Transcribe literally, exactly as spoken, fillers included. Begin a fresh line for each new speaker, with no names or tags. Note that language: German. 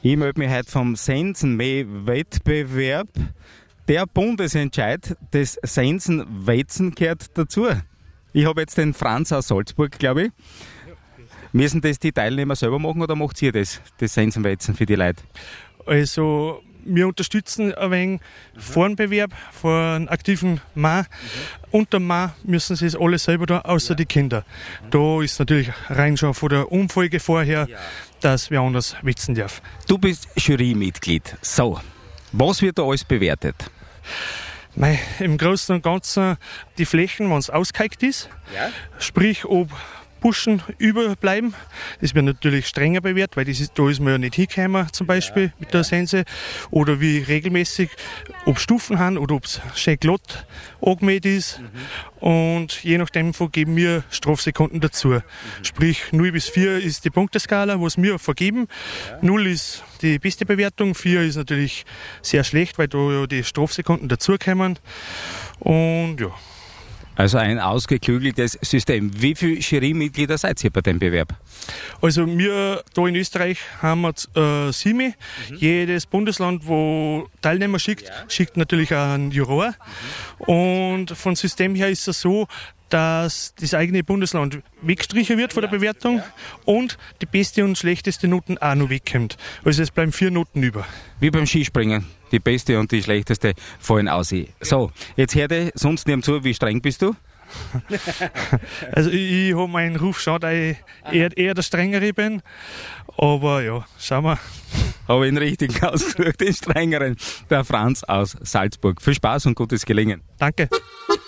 Ich melde mich heute vom Sensenmäh-Wettbewerb. Der Bundesentscheid des Sensenweizen gehört dazu. Ich habe jetzt den Franz aus Salzburg, glaube ich. Müssen das die Teilnehmer selber machen oder macht ihr das, das Sensenweizen für die Leute?
Also wir unterstützen ein wenig mhm. vor dem Bewerb, vor einem aktiven Mann. Mhm. Unter dem Mann müssen sie es alle selber tun, außer ja. die Kinder. Mhm. Da ist natürlich rein schon von der Umfolge vorher, ja. dass wer anders witzen darf.
Du bist Jurymitglied. So, was wird da alles bewertet?
Mei, im Großen und Ganzen die Flächen, wenn es ausgeheikt ist. Ja. Sprich, ob Buschen überbleiben. Das wird natürlich strenger bewertet, weil das ist, da ist man ja nicht hingekommen, zum Beispiel ja, mit der ja. Sense. Oder wie regelmäßig, ob Stufen haben oder ob es schön glatt angemäht ist. Mhm. Und je nachdem vergeben wir Strafsekunden dazu. Mhm. Sprich, null bis vier ist die Punkteskala, was wir vergeben. Ja. null ist die beste Bewertung, vier ist natürlich sehr schlecht, weil da ja die Strafsekunden dazukommen. Und ja.
Also ein ausgeklügeltes System. Wie viele Jurymitglieder seid ihr bei dem Bewerb?
Also wir da in Österreich haben wir äh, sieben. Mhm. Jedes Bundesland, wo Teilnehmer schickt, ja. schickt natürlich auch einen Juror. Mhm. Und vom System her ist es so, dass das eigene Bundesland weggestrichen wird von der Bewertung ja. und die beste und schlechteste Noten auch noch wegkommt. Also es bleiben vier Noten über.
Wie beim Skispringen. Die beste und die schlechteste fallen aus. So, jetzt hör dir sonst niemand zu, wie streng bist du?
Also ich, ich habe meinen Ruf schon, dass ich eher, eher der Strengere bin. Aber ja, schauen wir.
Habe ich ihn richtig ausgesucht, den Strengeren, der Franz aus Salzburg. Viel Spaß und gutes Gelingen.
Danke.